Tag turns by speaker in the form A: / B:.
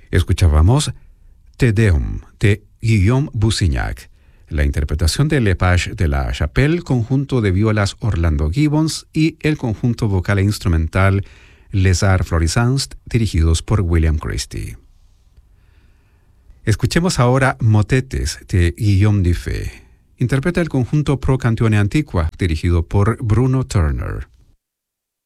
A: Escuchábamos Te Deum de Guillaume Bussignac, la interpretación de Le Page de la Chapelle, conjunto de violas Orlando Gibbons y el conjunto vocal e instrumental Les Arts Florissants, dirigidos por William Christie. Escuchemos ahora Motetes de Guillaume Dufay. Interpreta el conjunto Pro Canzone Antiqua, dirigido por Bruno Turner.